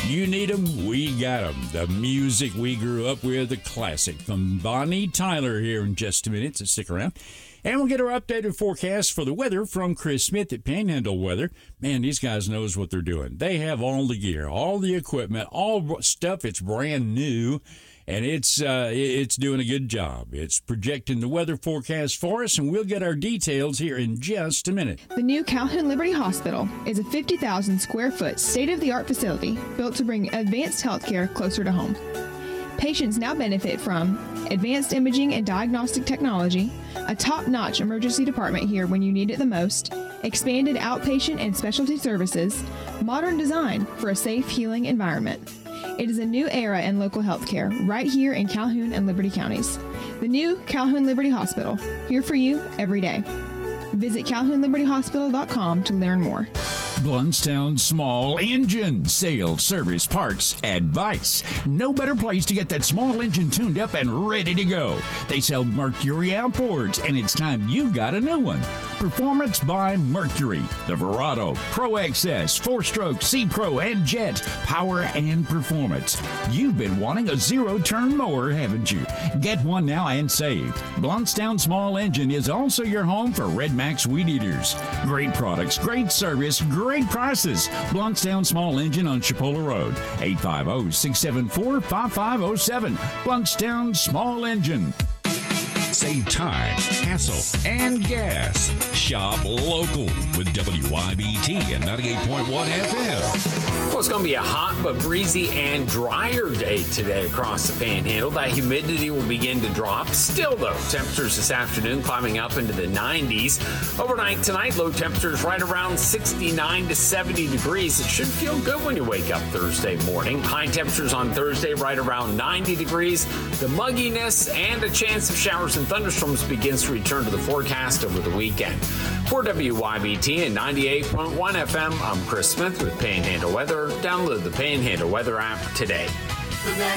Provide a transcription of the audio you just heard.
You need 'em, we got 'em. The music we grew up with, a classic from Bonnie Tyler here in just a minute, so stick around. And we'll get our updated forecast for the weather from Chris Smith at Panhandle Weather. Man, these guys knows what they're doing. They have all the gear, all the equipment, all stuff. It's brand new, and it's doing a good job. It's projecting the weather forecast for us, and we'll get our details here in just a minute. The new Calhoun Liberty Hospital is a 50,000 square foot state-of-the-art facility built to bring advanced health care closer to home. Patients now benefit from advanced imaging and diagnostic technology, a top-notch emergency department here when you need it the most, expanded outpatient and specialty services, modern design for a safe, healing environment. It is a new era in local healthcare right here in Calhoun and Liberty counties. The new Calhoun Liberty Hospital, here for you every day. Visit CalhounLibertyHospital.com to learn more. Bluntstown Small Engine Sales, Service, Parts, Advice. No better place to get that small engine tuned up and ready to go. They sell Mercury outboards, and it's time you got a new one. Performance by Mercury. The Verado, Pro XS, 4-stroke, C-Pro, and Jet. Power and performance. You've been wanting a zero-turn mower, haven't you? Get one now and save. Bluntstown Small Engine is also your home for Red Max Weed Eaters. Great products, great service, great prices. Bluntstown Small Engine on Chipola Road. 850-674-5507. Bluntstown Small Engine. Save time, hassle, and gas. Shop local with WYBT and 98.1 FM. Well, it's going to be a hot but breezy and drier day today across the Panhandle. That humidity will begin to drop. Still, though, temperatures this afternoon climbing up into the 90s. Overnight tonight, low temperatures right around 69 to 70 degrees. It should feel good when you wake up Thursday morning. High temperatures on Thursday right around 90 degrees. The mugginess and a chance of showers and thunderstorms begins to return to the forecast over the weekend. For WYBT and 98.1 FM, I'm Chris Smith with Panhandle Weather. Download the Panhandle Weather app today.